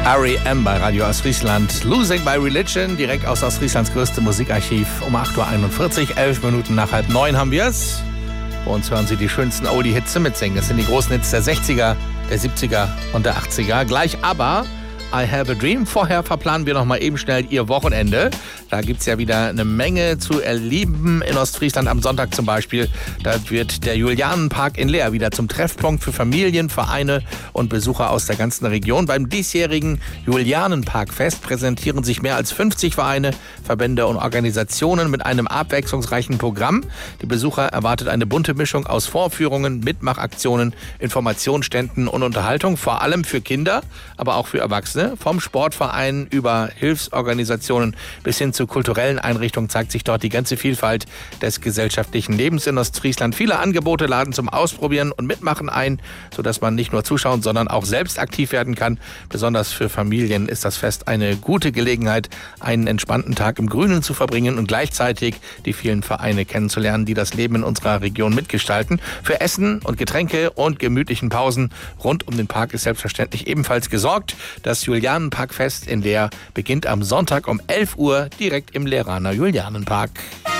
R.E.M. bei Radio Ostfriesland. Losing by Religion, direkt aus Ostfrieslands größtem Musikarchiv. Um 8.41 Uhr, 11 Minuten nach 8:30 haben wir es. Bei uns hören Sie die schönsten Oldie-Hits mitsingen. Das sind die großen Hits der 60er, der 70er und der 80er. Gleich aber I Have a Dream. Vorher verplanen wir noch mal eben schnell Ihr Wochenende. Da gibt es ja wieder eine Menge zu erleben in Ostfriesland. Am Sonntag zum Beispiel, da wird der Julianenpark in Leer wieder zum Treffpunkt für Familien, Vereine und Besucher aus der ganzen Region. Beim diesjährigen Julianenparkfest präsentieren sich mehr als 50 Vereine, Verbände und Organisationen mit einem abwechslungsreichen Programm. Die Besucher erwartet eine bunte Mischung aus Vorführungen, Mitmachaktionen, Informationsständen und Unterhaltung, vor allem für Kinder, aber auch für Erwachsene. Vom Sportverein über Hilfsorganisationen bis hin zu kulturellen Einrichtungen zeigt sich dort die ganze Vielfalt des gesellschaftlichen Lebens in Ostfriesland. Viele Angebote laden zum Ausprobieren und Mitmachen ein, sodass man nicht nur zuschauen, sondern auch selbst aktiv werden kann. Besonders für Familien ist das Fest eine gute Gelegenheit, einen entspannten Tag im Grünen zu verbringen und gleichzeitig die vielen Vereine kennenzulernen, die das Leben in unserer Region mitgestalten. Für Essen und Getränke und gemütlichen Pausen rund um den Park ist selbstverständlich ebenfalls gesorgt. Das Julianenparkfest in Leer beginnt am Sonntag um 11 Uhr direkt im Leeraner Julianenpark.